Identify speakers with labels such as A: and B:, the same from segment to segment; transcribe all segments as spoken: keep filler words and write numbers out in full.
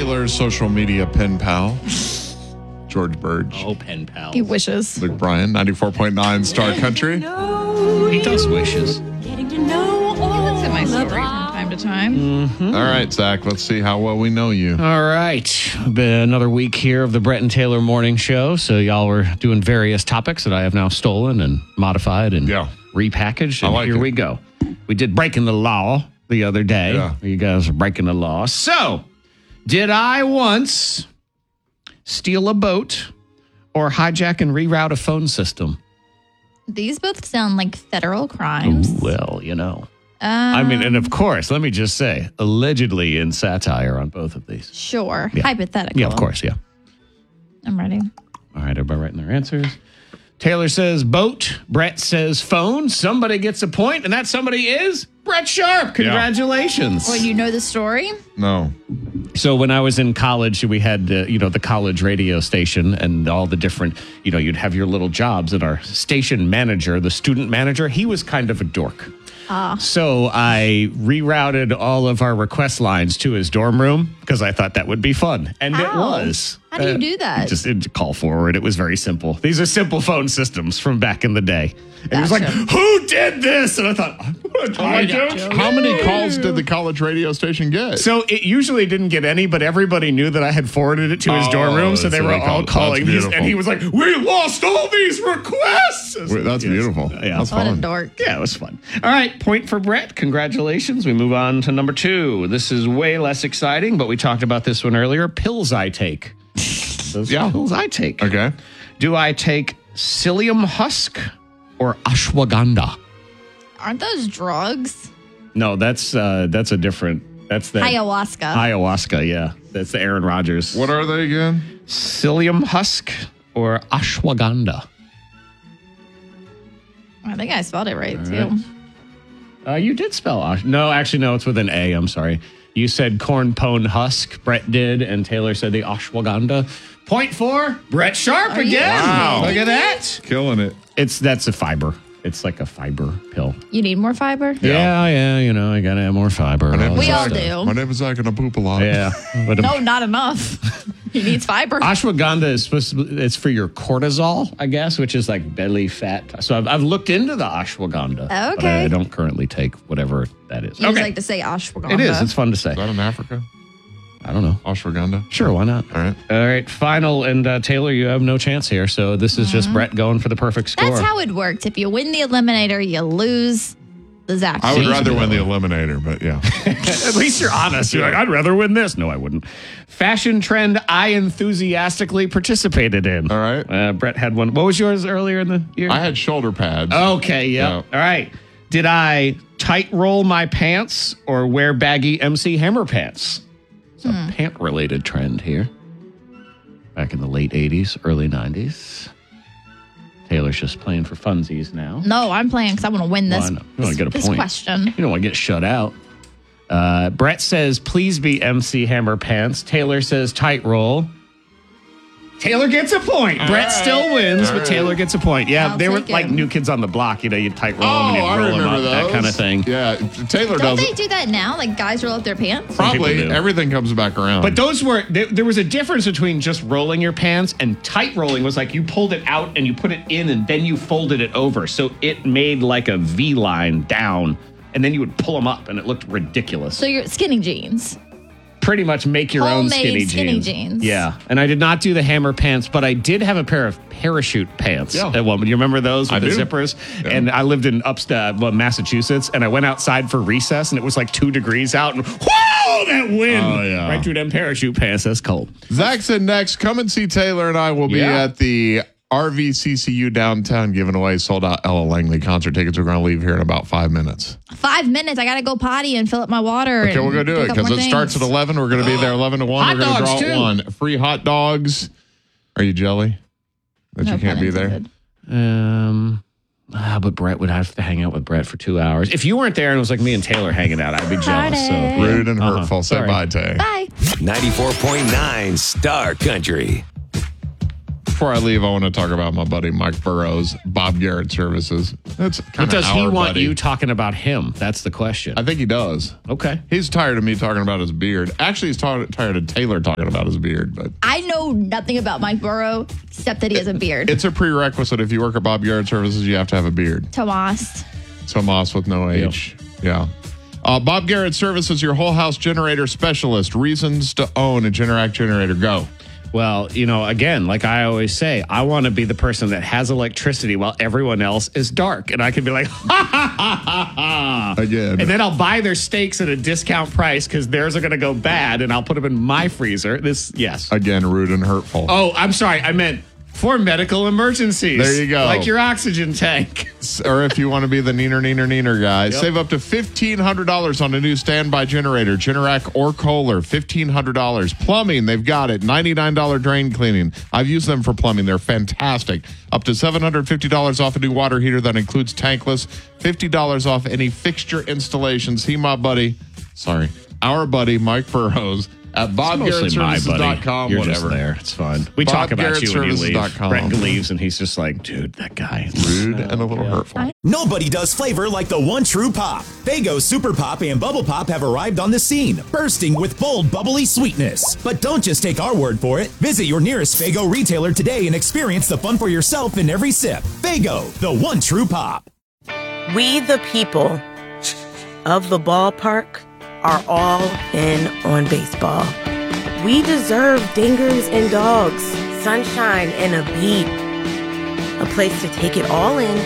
A: Taylor's social media pen pal, George Burge.
B: Oh, pen pal.
C: He wishes.
A: Luke Bryan, ninety-four point nine Star Country.
B: He does wishes.
C: Getting to know all my story from time to time.
A: Mm-hmm. All right, Zach, let's see how well we know you.
B: All right. Been another week here of the Brett and Taylor Morning Show. So y'all were doing various topics that I have now stolen and modified and
A: Yeah.
B: repackaged. And
A: I like
B: here
A: it.
B: we go. We did breaking the law the other day.
A: Yeah.
B: You guys are breaking the law. So, did I once steal a boat or hijack and reroute a phone system?
C: These both sound like federal crimes.
B: Well, you know.
C: Um,
B: I mean, and of course, let me just say, allegedly in satire on both of these.
C: Sure.
B: Yeah.
C: Hypothetical.
B: Yeah, of course, yeah.
C: I'm ready.
B: All right, everybody writing their answers. Taylor says boat. Brett says phone. Somebody gets a point, and that somebody is Brett Sharp. Congratulations.
C: Well, you know the story?
A: No.
B: So when I was in college, we had, uh, you know, the college radio station and all the different, you know, you'd have your little jobs. And our station manager, the student manager, he was kind of a dork.
C: Ah.
B: So I rerouted all of our request lines to his dorm room because I thought that would be fun. And it
C: How?
B: was.
C: How do you
B: Uh,
C: do that?
B: Just it'd call forward. It was very simple. These are simple phone systems from back in the day. And he was like,
C: Gotcha.
B: who did this? And I thought, I don't.
A: How many calls did the college radio station get?
B: So it usually didn't get any, but everybody knew that I had forwarded it to his
A: Oh,
B: dorm room, so they
A: so
B: were
A: they
B: all
A: called-
B: calling.
A: that's
B: He's-
A: beautiful.
B: and he was like, "We lost all these requests."
A: Wait, that's
B: Yes.
A: beautiful.
B: Yeah,
A: That's
C: What a
A: fun.
C: dork.
B: yeah, it was fun. All right, point for Brett. Congratulations. We move on to number two. This is way less exciting, but we talked about this one earlier. Pills I take. Those
A: Yeah.
B: pills I take.
A: Okay.
B: Do I take psyllium husk or ashwagandha?
C: Aren't those drugs?
B: No, that's uh, that's a different. That's the
C: Ayahuasca.
B: ayahuasca. Yeah, that's the Aaron Rodgers.
A: What are they again?
B: Psyllium husk or ashwagandha?
C: I think I spelled it right, too.
B: right. Uh, you did spell ash. No, actually, no, it's with an A. I'm sorry. You said corn pone husk. Brett did, and Taylor said the ashwagandha. Point for Brett Sharp
C: Are you
B: again.
A: Wow.
B: Look at that.
A: Killing it.
B: It's that's a fiber. It's like a fiber pill.
C: You need more fiber?
B: Yeah, yeah. You know, I gotta have more fiber.
A: My name
B: all
A: is
C: We
B: that
C: all
A: Zach.
C: do.
A: My name is Zach and I poop a lot.
B: Yeah. But
C: No, not enough. He needs fiber.
B: ashwagandha is supposed to be, it's for your cortisol, I guess, which is like belly fat. So I've, I've looked into the ashwagandha. But
C: Okay.
B: I don't currently take whatever that is.
C: You just like to say ashwagandha.
B: It is. It's fun to say.
A: Is that in Africa?
B: I don't know.
A: Ashwagandha?
B: Sure, why not?
A: All right.
B: All right, final. And uh, Taylor, you have no chance here. So this is just Brett going for the perfect score.
C: That's how it worked. If you win the eliminator, you lose the Zach.
A: I would
C: sheet.
A: rather win the Eliminator, but yeah.
B: At least you're honest. You're like, I'd rather win this. No, I wouldn't. Fashion trend I enthusiastically participated in.
A: All right.
B: Uh, Brett had one. What was yours earlier in the year?
A: I had shoulder pads.
B: Okay, yep.
A: Yeah.
B: All right. Did I tight roll my pants or wear baggy M C Hammer pants? It's a pant related trend here. Back in the late eighties, early nineties. Taylor's just playing for funsies now.
C: No, I'm playing because I want to win this,
B: Well, I know. You wanna
C: this,
B: get a
C: this
B: point.
C: question.
B: You don't want to get shut out. Uh, Brett says, please be M C Hammer pants. Taylor says, tight roll. Taylor gets a point. Brett
A: right.
B: still wins,
A: All
B: but
A: right.
B: Taylor gets a point. Yeah,
C: I'll
B: they were
C: take
B: like
C: it.
B: New Kids on the Block. You know, you tight roll
A: Oh,
B: them and you
A: I
B: roll them
A: remember
B: up,
A: those.
B: that kind of thing.
A: Yeah, Taylor
C: Don't
A: does
C: they
A: it.
C: do that now? Like guys roll up their pants?
A: Probably.
B: people do.
A: Everything comes back around.
B: But those were, there, there was a difference between just rolling your pants and tight rolling was like you pulled it out and you put it in and then you folded it over. So it made like a V line down and then you would pull them up and it looked ridiculous.
C: So you're skinny jeans.
B: Pretty much make your own
C: Homemade
B: skinny,
C: skinny
B: jeans.
C: jeans.
B: Yeah. And I did not do the hammer pants, but I did have a pair of parachute pants
A: Yeah.
B: at one. You remember those with
A: I
B: the
A: do.
B: zippers?
A: Yeah.
B: And I lived in upstate well, Massachusetts, and I went outside for recess, and it was like two degrees out, and whoa, that wind
A: Oh, yeah.
B: right through them parachute pants. That's cold.
A: Zach said next, come and see Taylor and I will be
B: Yeah.
A: at the R V C C U downtown giving away sold out Ella Langley concert tickets. We're going to leave here in about five minutes.
C: Five minutes. I got to go potty and fill up my water.
A: Okay, we'll go do it because it starts at eleven. We're going to be there eleven to one.
B: Hot
A: We're going to
B: dogs,
A: draw
B: too.
A: one. Free hot dogs. Are you jelly that you can't be there?
B: Um, ah, but Brett would have to hang out with Brett for two hours. If you weren't there and it was like me and Taylor hanging out, I'd be jealous. So
C: Party.
A: Rude and
B: Uh-huh.
A: hurtful. Say
B: Sorry.
A: bye, Tay.
C: Bye.
D: ninety-four point nine Star Country.
A: before I leave, I want to talk about my buddy Mike Burrows, Bob Garrett Services. That's kind
B: But
A: of
B: does he
A: our
B: want
A: buddy.
B: you talking about him? That's the question.
A: I think he does.
B: Okay.
A: He's tired of me talking about his beard. Actually, he's tired tired of Taylor talking about his beard, but
C: I know nothing about Mike Burrow except that he has a beard.
A: it's a prerequisite. If you work at Bob Garrett Services, you have to have a beard.
C: Tomas.
A: Tomas with no H. Yeah. Uh, Bob Garrett Services, your whole house generator specialist. Reasons to own a Generac generator. Go.
B: Well, you know, again, like I always say, I want to be the person that has electricity while everyone else is dark. And I can be like, ha, ha, ha, ha, ha.
A: Again.
B: And then I'll buy their steaks at a discount price because theirs are going to go bad and I'll put them in my freezer. This, yes.
A: Again, rude and hurtful.
B: Oh, I'm sorry. I meant for medical emergencies.
A: There you go.
B: Like your oxygen tank.
A: Or if you want to be the neener, neener, neener guy, save up to fifteen hundred dollars on a new standby generator, Generac or Kohler, fifteen hundred dollars. Plumbing, they've got it, ninety-nine dollars drain cleaning. I've used them for plumbing. They're fantastic. Up to seven hundred fifty dollars off a new water heater that includes tankless, fifty dollars off any fixture installation. See my buddy, sorry, our buddy Mike Burrows at bob garrett services dot com.
B: You're
A: Whatever.
B: just there. It's fun. We
A: Bob
B: talk about
A: Garrett
B: you when you
A: Services dot
B: leave.
A: com.
B: Brett leaves and he's just like, dude, that guy.
A: Rude and a little hurtful.
D: Nobody does flavor like the one true pop. Faygo Super Pop and Bubble Pop have arrived on the scene, bursting with bold, bubbly sweetness. But don't just take our word for it. Visit your nearest Faygo retailer today and experience the fun for yourself in every sip. Faygo, the one true pop.
E: We, the people of the ballpark, are all in on baseball. We deserve dingers and dogs, sunshine and a beat. A place to take it all in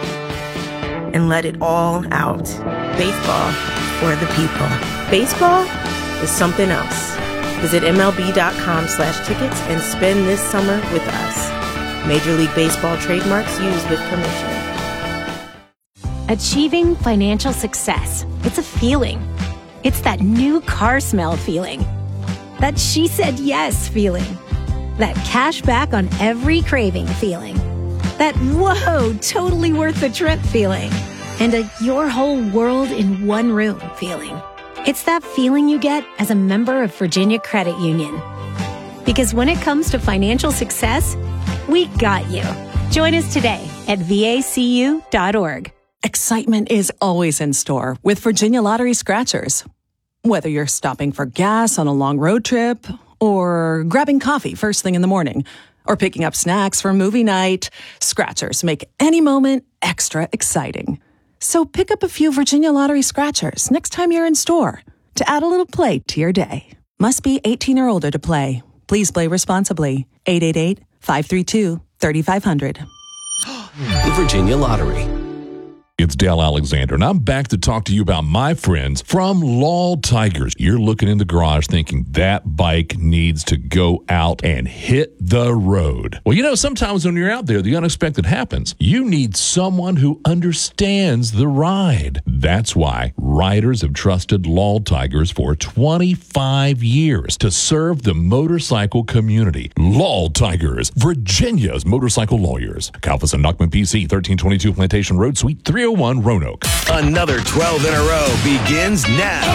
E: and let it all out. Baseball for the people. Baseball is something else. Visit MLB.com slash tickets and spend this summer with us. Major League Baseball trademarks used with permission.
F: Achieving financial success. It's a feeling. It's that new car smell feeling. That she said yes feeling. That cash back on every craving feeling. That whoa, totally worth the trip feeling. And a your whole world in one room feeling. It's that feeling you get as a member of Virginia Credit Union. Because when it comes to financial success, we got you. Join us today at V A C U dot org.
G: Excitement is always in store with Virginia Lottery Scratchers. Whether you're stopping for gas on a long road trip, or grabbing coffee first thing in the morning, or picking up snacks for movie night, Scratchers make any moment extra exciting. So pick up a few Virginia Lottery Scratchers next time you're in store to add a little play to your day. Must be eighteen or older to play. Please play responsibly. eight eight eight, five three two, three five zero zero.
H: The Virginia Lottery.
I: It's Dale Alexander, and I'm back to talk to you about my friends from Law Tigers. You're looking in the garage thinking that bike needs to go out and hit the road. Well, you know, sometimes when you're out there, the unexpected happens. You need someone who understands the ride. That's why riders have trusted Law Tigers for twenty-five years to serve the motorcycle community. Law Tigers, Virginia's motorcycle lawyers. Kalfas and Nachman P C, thirteen twenty-two Plantation Road, Suite three oh one, Roanoke.
H: Another twelve in a row begins now.